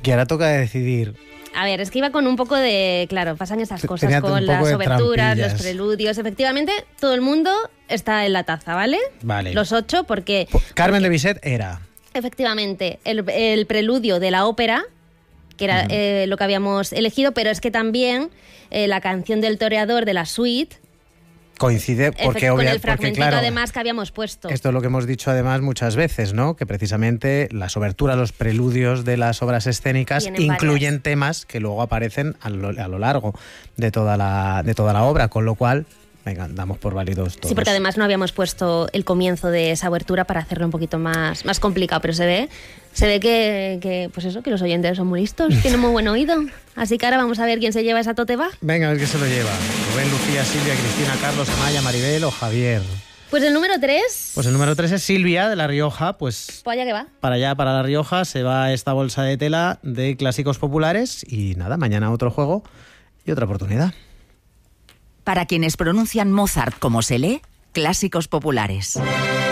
Y ahora toca decidir. A ver, es que iba con un poco de... Claro, pasan esas cosas Tenía con un poco las de oberturas, trampillas. los preludios. Efectivamente, todo el mundo está en la taza, ¿vale? Vale. Los 8, porque... Carmen de Bizet era. Efectivamente, el preludio de la ópera, que era lo que habíamos elegido, pero es que también la canción del toreador de la suite... Coincide porque con el porque fragmentito claro, además que habíamos puesto. esto es lo que hemos dicho además muchas veces, ¿no? Que precisamente las oberturas, los preludios de las obras escénicas Tienen incluyen varias. temas que luego aparecen a lo largo de toda la obra, con lo cual, venga, damos por válidos todos. Sí, porque además no habíamos puesto el comienzo de esa obertura para hacerlo un poquito más complicado, pero se ve que pues eso, que los oyentes son muy listos, tienen muy buen oído. Así que ahora vamos a ver quién se lleva esa tote bag. Venga, a ver qué se lo lleva. Rubén, Lucía, Silvia, Cristina, Carlos, Amaya, Maribel o Javier. Pues el número 3... Pues el número 3 es Silvia, de La Rioja. Pues Pues allá que va. para allá, para La Rioja, se va esta bolsa de tela de clásicos populares. Y nada, mañana otro juego y otra oportunidad. Para quienes pronuncian Mozart como se lee, clásicos populares.